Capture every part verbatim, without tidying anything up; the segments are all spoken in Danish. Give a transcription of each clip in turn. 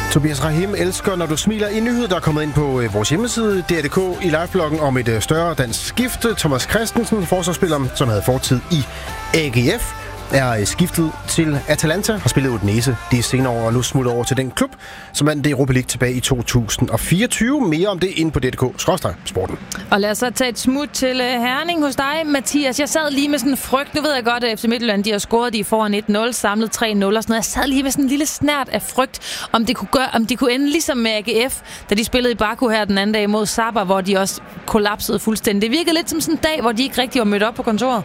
Tobias Rahim elsker, når du smiler. En nyhed, der er kommet ind på vores hjemmeside, D R punktum D K, i livebloggen om et større dansk skifte. Thomas Christensen, forsvarsspiller, som havde fortid i A G F, er skiftet til Atalanta, har spillet Udinese de senere år, og nu smutter over til den klub, som vandt det Europa League tilbage i to tusind og fireogtyve. Mere om det inde på D R punktum D K skråstreg sporten. Og lad os så tage et smut til Herning hos dig, Mathias. Jeg sad lige med sådan en frygt. Nu ved jeg godt, at F C Midtjylland, de har scoret, de foran et nul, samlet tre nul og sådan noget. Jeg sad lige med sådan en lille snært af frygt, om det kunne gøre, om de kunne ende ligesom med A G F, da de spillede i Baku her den anden dag mod Sabah, hvor de også kollapsede fuldstændig. Det virkede lidt som sådan en dag, hvor de ikke rigtig var mødt op på kontoret.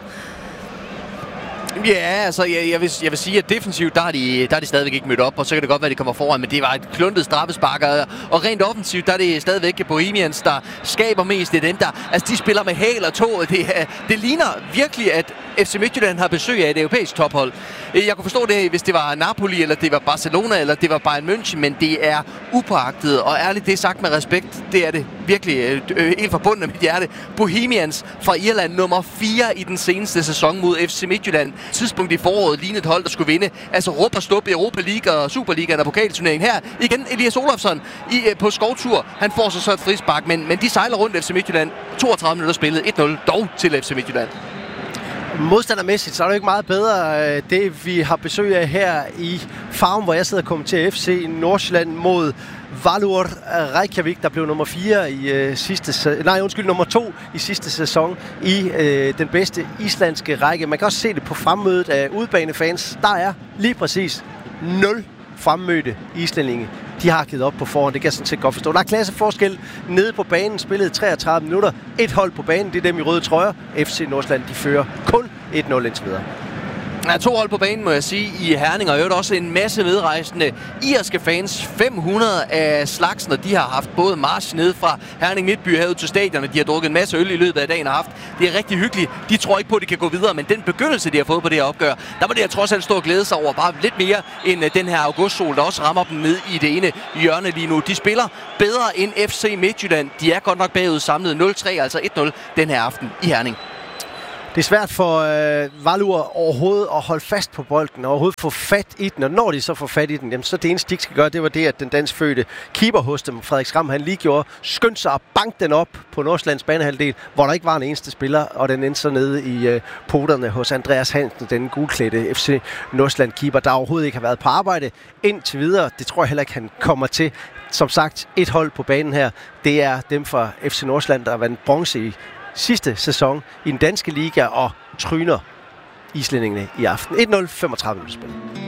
Ja, altså, jeg, jeg, vil, jeg vil sige, at defensivt, der er, de, der er de stadigvæk ikke mødt op, og så kan det godt være, at de kommer foran, men det var et kluntet straffespark, og rent offensivt, der er det stadigvæk Bohemians, der skaber mest. Det er dem, der, altså, de spiller med hæl og tå. Det, det ligner virkelig, at F C Midtjylland har besøg af et europæisk tophold. Jeg kunne forstå det, hvis det var Napoli, eller det var Barcelona, eller det var Bayern München, men det er upåagtet, og ærligt, det er sagt med respekt, det er det virkelig øh, helt forbundet med mit hjerte. Bohemians fra Irland, nummer fire i den seneste sæson mod F C Midtjylland. Tidspunkt i foråret lignede et hold, der skulle vinde. Altså råb og stop i Europa League og Superligaen og pokalturneringen her. Igen Elias Olofsson i, øh, på skovtur. Han får så så et frispark, men, men de sejler rundt F C Midtjylland. toogtredive minutter spillet, et nul dog til F C Midtjylland. Modstandermæssigt, så er det jo ikke meget bedre det, vi har besøg af her i Farum, hvor jeg sidder og kommenterer F C Nordsjælland mod Valur Reykjavik, der blev nummer fire i øh, sidste, nej undskyld, nummer to i sidste sæson i øh, den bedste islandske række. Man kan også se det på fremmødet af udbanefans. Der er lige præcis nul fremmødte islændinge. De har givet op på forhånd, det kan jeg sådan set godt forstå. Der er klasseforskel nede på banen, spillet treogtredive minutter. Et hold på banen, det er dem i røde trøjer. F C Nordsjælland, de fører kun et nul indtil videre. Der er to hold på banen, må jeg sige, i Herning, og øvrigt også en masse medrejsende irske fans. fem hundrede af slagsen, og de har haft både march ned fra Herning Midtby herud til stadion, og de har drukket en masse øl i løbet af dagen og haft. Det er rigtig hyggeligt. De tror ikke på, at de kan gå videre, men den begyndelse, de har fået på det her opgør, der må det trods alt stå og glæde sig over bare lidt mere end den her augustsol, der også rammer dem ned i det ene hjørne lige nu. De spiller bedre end F C Midtjylland. De er godt nok bagud samlet nul tre, altså et nul den her aften i Herning. Det er svært for øh, Valur overhovedet at holde fast på bolden og overhovedet få fat i den. Og når de så får fat i den, jamen, så det eneste, de skal gøre, det var det, at den danskfødte keeper hos dem, Frederik Skram, han lige gjorde, skyndte sig at banke den op på Nordsjællands banehalvdel, hvor der ikke var en eneste spiller, og den endte så nede i øh, poterne hos Andreas Hansen, den gulklædte F C Nordsjælland keeper, der overhovedet ikke har været på arbejde indtil videre. Det tror jeg heller ikke, han kommer til. Som sagt, et hold på banen her, det er dem fra F C Nordsjælland, der vandt bronze i sidste sæson i den danske liga og tryner islændingene i aften. et nul femogtredive minutter spil.